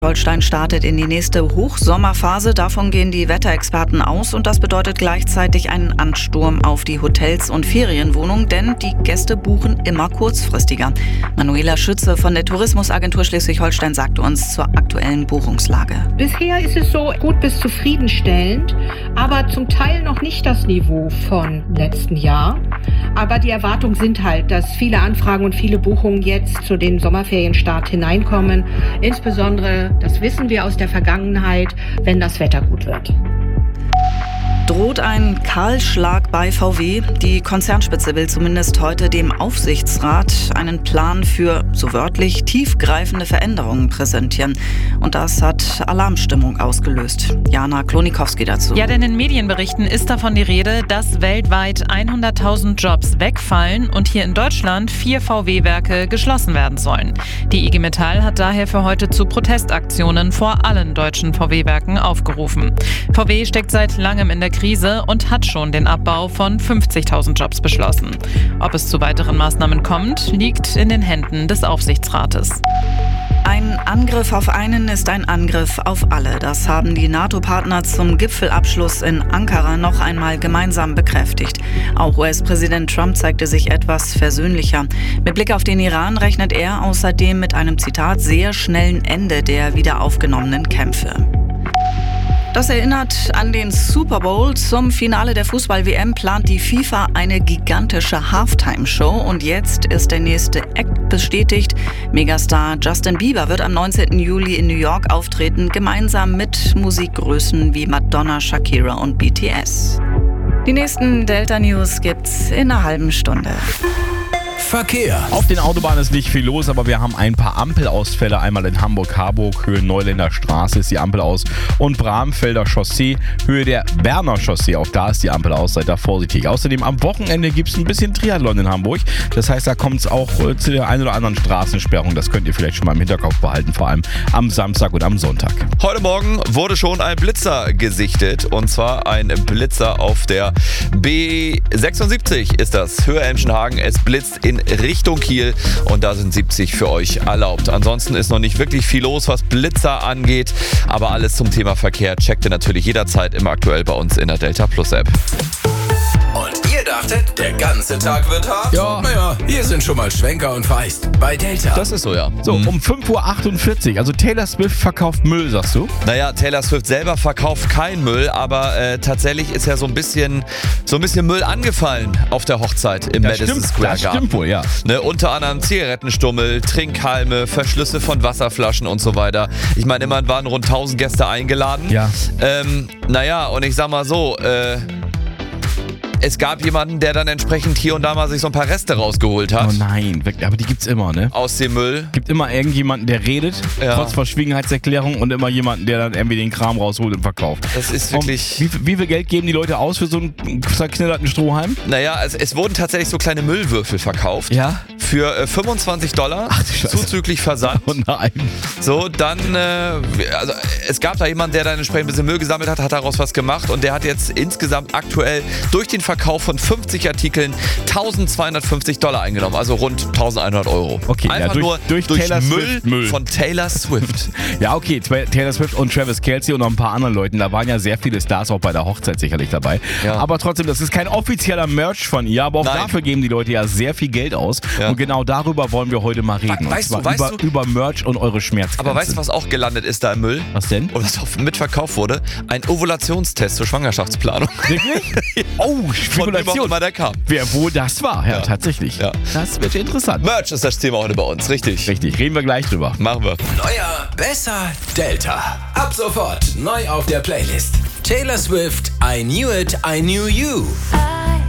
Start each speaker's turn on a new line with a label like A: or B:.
A: Holstein startet in die nächste Hochsommerphase. Davon gehen die Wetterexperten aus und das bedeutet gleichzeitig einen Ansturm auf die Hotels und Ferienwohnungen, denn die Gäste buchen immer kurzfristiger. Manuela Schütze von der Tourismusagentur Schleswig-Holstein sagte uns zur aktuellen Buchungslage.
B: Bisher ist es so gut bis zufriedenstellend, aber zum Teil noch nicht das Niveau von letzten Jahr. Aber die Erwartungen sind halt, dass viele Anfragen und viele Buchungen jetzt zu dem Sommerferienstart hineinkommen. Insbesondere, das wissen wir aus der Vergangenheit, wenn das Wetter gut wird.
A: Droht ein Kahlschlag bei VW? Die Konzernspitze will zumindest heute dem Aufsichtsrat einen Plan für, so wörtlich, tiefgreifende Veränderungen präsentieren. Und das hat Alarmstimmung ausgelöst. Jana Klonikowski dazu.
C: Ja, denn in Medienberichten ist davon die Rede, dass weltweit 100.000 Jobs wegfallen und hier in Deutschland 4 VW-Werke geschlossen werden sollen. Die IG Metall hat daher für heute zu Protestaktionen vor allen deutschen VW-Werken aufgerufen. VW steckt seit langem in der Krise und hat schon den Abbau von 50.000 Jobs beschlossen. Ob es zu weiteren Maßnahmen kommt, liegt in den Händen des Aufsichtsrates.
A: Ein Angriff auf einen ist ein Angriff auf alle. Das haben die NATO-Partner zum Gipfelabschluss in Ankara noch einmal gemeinsam bekräftigt. Auch US-Präsident Trump zeigte sich etwas versöhnlicher. Mit Blick auf den Iran rechnet er außerdem mit einem, Zitat, sehr schnellen Ende der wiederaufgenommenen Kämpfe. Das erinnert an den Super Bowl. Zum Finale der Fußball-WM plant die FIFA eine gigantische Halftime-Show. Und jetzt ist der nächste Act bestätigt. Megastar Justin Bieber wird am 19. Juli in New York auftreten, gemeinsam mit Musikgrößen wie Madonna, Shakira und BTS. Die nächsten Delta News gibt's in einer halben Stunde.
D: Verkehr. Auf den Autobahnen ist nicht viel los, aber wir haben ein paar Ampelausfälle. Einmal in Hamburg-Harburg, Höhe Neuländer Straße ist die Ampel aus. Und Bramfelder Chaussee, Höhe der Berner Chaussee. Auch da ist die Ampel aus, seid da vorsichtig. Außerdem am Wochenende gibt es ein bisschen Triathlon in Hamburg. Das heißt, da kommt es auch zu der einen oder anderen Straßensperrung. Das könnt ihr vielleicht schon mal im Hinterkopf behalten, vor allem am Samstag und am Sonntag.
E: Heute Morgen wurde schon ein Blitzer gesichtet. Und zwar ein Blitzer auf der B76 ist das. Höhe Emschenhagen. Es blitzt in Richtung Kiel und da sind 70 für euch erlaubt. Ansonsten ist noch nicht wirklich viel los, was Blitzer angeht, aber alles zum Thema Verkehr checkt ihr natürlich jederzeit immer aktuell bei uns in der Delta Plus App.
F: Und ihr dachtet, der ganze Tag wird hart?
D: Ja.
F: Naja, hier sind schon mal Schwenker und Feist bei Delta.
E: Das ist so, ja.
D: So, um 5:48 Uhr. Also Taylor Swift verkauft Müll, sagst du?
E: Naja, Taylor Swift selber verkauft kein Müll, aber tatsächlich ist ja so ein bisschen Müll angefallen auf der Hochzeit im Madison Square Garden.
D: Das stimmt wohl, ja.
E: Ne, unter anderem Zigarettenstummel, Trinkhalme, Verschlüsse von Wasserflaschen und so weiter. Ich meine, immerhin waren rund 1000 Gäste eingeladen.
D: Ja.
E: Naja, und ich sag mal so, es gab jemanden, der dann entsprechend hier und da mal sich so ein paar Reste rausgeholt hat.
D: Oh nein, wirklich, aber die gibt's immer, ne?
E: Aus dem Müll.
D: Gibt immer irgendjemanden, der redet, trotz Verschwiegenheitserklärung, und immer jemanden, der dann irgendwie den Kram rausholt und verkauft.
E: Das ist wirklich...
D: Wie viel Geld geben die Leute aus für so einen zerknitterten Strohhalm?
E: Naja, es wurden tatsächlich so kleine Müllwürfel verkauft.
D: Ja.
E: Für $25
D: Ach, du Scheiße.
E: zuzüglich Versand.
D: Oh nein.
E: So, dann, also es gab da jemanden, der dann entsprechend ein bisschen Müll gesammelt hat, hat daraus was gemacht und der hat jetzt insgesamt aktuell durch den Verkauf von 50 Artikeln $1.250 eingenommen, also rund 1.100 Euro.
D: Okay,
E: einfach
D: ja,
E: nur
D: durch Taylor Swift
E: Müll von Taylor Swift.
D: Ja, okay, Taylor Swift und Travis Kelce und noch ein paar anderen Leuten, da waren ja sehr viele Stars auch bei der Hochzeit sicherlich dabei. Ja. Aber trotzdem, das ist kein offizieller Merch von ihr, aber auch dafür geben die Leute ja sehr viel Geld aus. Ja. Und genau darüber wollen wir heute mal reden.
E: Weißt
D: und
E: du,
D: zwar über Merch und eure Schmerzgrenzen.
E: Aber weißt du, was auch gelandet ist da im Müll?
D: Was denn?
E: Und was auch mitverkauft wurde? Ein Ovulationstest zur Schwangerschaftsplanung.
D: Wirklich? Oh, Spekulation.
E: Von der kam.
D: Wer wohl das war, ja, tatsächlich. Ja. Das wird interessant.
E: Merch ist das Thema heute bei uns, richtig.
D: Richtig, reden wir gleich drüber.
E: Machen wir.
F: Neuer, besser, Delta. Ab sofort neu auf der Playlist. Taylor Swift, I Knew It, I Knew You.